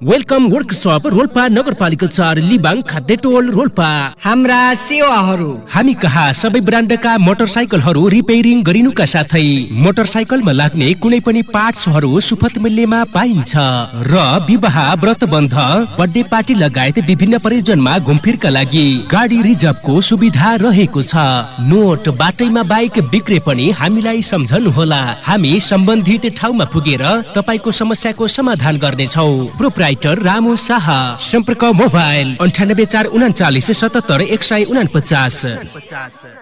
Welcome workshop Rolpa नगरपालिका 4 लिबाङ खाद्य टोल रोल्पा। हाम्रा सेवाहरू हामी कहाँ सबै ब्रान्डका मोटरसाइकलहरू रिपेयरिङ गरिनुका साथै मोटरसाइकलमा लाग्ने कुनै पनि पार्ट्सहरू सुपथ मूल्यमा पाइन्छ र विवाह व्रतबन्ध बर्थडे पार्टी लगायत विभिन्न प्रयोजनमा घुमफिरका लागि गाडी रिजर्भको सुविधा रहेको छ। नोट बाटैमा बाइक बिग्रे पनि हामीलाई सम्झनुहोला, हामी सम्बन्धित ठाउँमा पुगेर तपाईको समस्याको समाधान गर्नेछौ। प्रोप्राइटर रामु शाह, सम्पर्क मोबाइल 98 439 77 149।